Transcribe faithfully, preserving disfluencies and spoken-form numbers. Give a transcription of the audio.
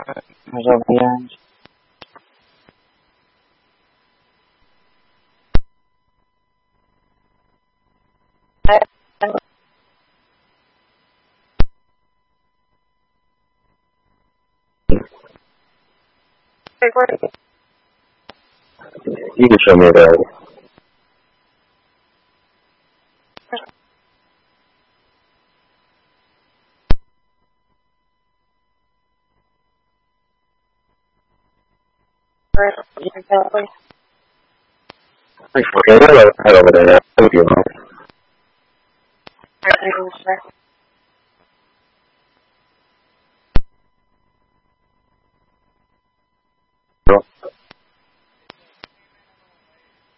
más obviamente. Io c'ho mia idea. Perché io lo vedo,